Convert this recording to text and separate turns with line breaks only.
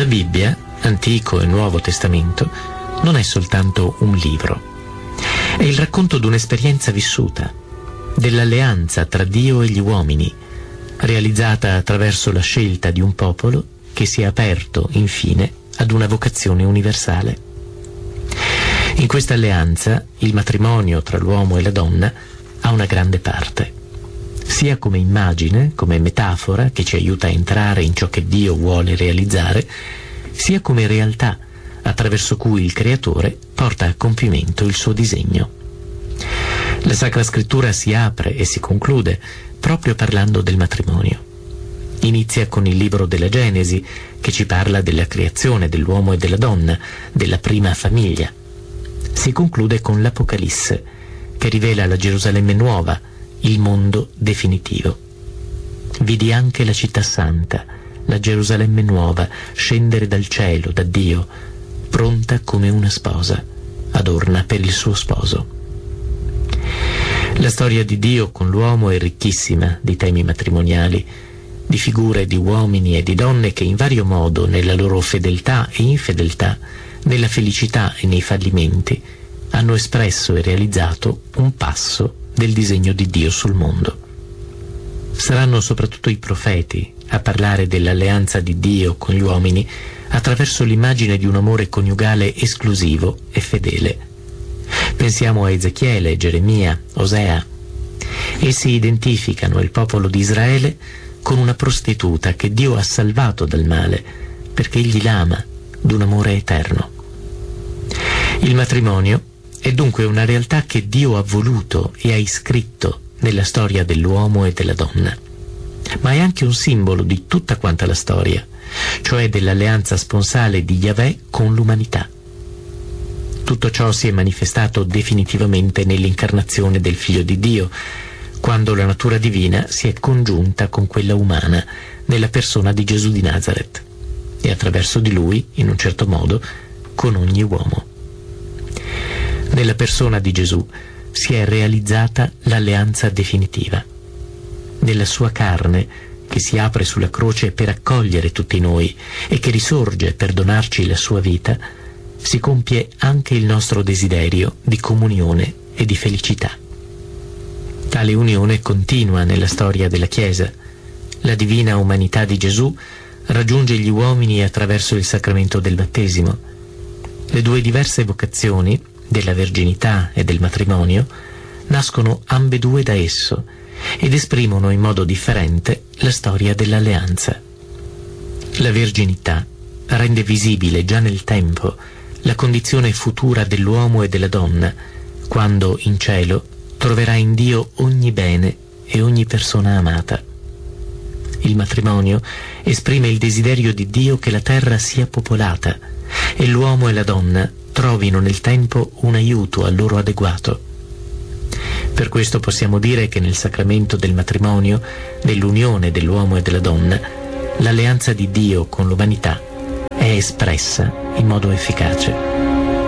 Bibbia, Antico e Nuovo Testamento, non è soltanto un libro. È il racconto di un'esperienza vissuta, dell'alleanza tra Dio e gli uomini, realizzata attraverso la scelta di un popolo che si è aperto, infine, ad una vocazione universale. In questa alleanza, il matrimonio tra l'uomo e la donna ha una grande parte, sia come immagine, come metafora che ci aiuta a entrare in ciò che Dio vuole realizzare, sia come realtà attraverso cui il Creatore porta a compimento il suo disegno. La Sacra Scrittura si apre e si conclude proprio parlando del matrimonio. Inizia con il libro della Genesi, che ci parla della creazione dell'uomo e della donna, della prima famiglia. Si conclude con l'Apocalisse, che rivela la Gerusalemme nuova, il mondo definitivo. Vidi anche la città santa, la Gerusalemme nuova, scendere dal cielo, da Dio, pronta come una sposa, adorna per il suo sposo. La storia di Dio con l'uomo è ricchissima di temi matrimoniali, di figure di uomini e di donne che in vario modo, nella loro fedeltà e infedeltà, nella felicità e nei fallimenti, hanno espresso e realizzato un passo del disegno di Dio sul mondo. Saranno soprattutto i profeti a parlare dell'alleanza di Dio con gli uomini attraverso l'immagine di un amore coniugale esclusivo e fedele. Pensiamo a Ezechiele, Geremia, Osea. Essi identificano il popolo di Israele con una prostituta che Dio ha salvato dal male, perché egli l'ama d'un amore eterno. Il matrimonio è dunque una realtà che Dio ha voluto e ha iscritto nella storia dell'uomo e della donna, ma è anche un simbolo di tutta quanta la storia, cioè dell'alleanza sponsale di Yahweh con l'umanità. Tutto ciò si è manifestato definitivamente nell'incarnazione del Figlio di Dio, quando la natura divina si è congiunta con quella umana nella persona di Gesù di Nazaret e attraverso di lui, in un certo modo, con ogni uomo. Nella persona di Gesù si è realizzata l'alleanza definitiva. Nella sua carne, che si apre sulla croce per accogliere tutti noi e che risorge per donarci la sua vita, si compie anche il nostro desiderio di comunione e di felicità. Tale unione continua nella storia della Chiesa. La divina umanità di Gesù raggiunge gli uomini attraverso il sacramento del battesimo. Le due diverse vocazioni, della verginità e del matrimonio, nascono ambedue da esso ed esprimono in modo differente la storia dell'alleanza. La verginità rende visibile già nel tempo la condizione futura dell'uomo e della donna, quando in cielo troverà in Dio ogni bene e ogni persona amata. Il matrimonio esprime il desiderio di Dio che la terra sia popolata e l'uomo e la donna trovino nel tempo un aiuto a loro adeguato. Per questo possiamo dire che nel sacramento del matrimonio, nell'unione dell'uomo e della donna, l'alleanza di Dio con l'umanità è espressa in modo efficace.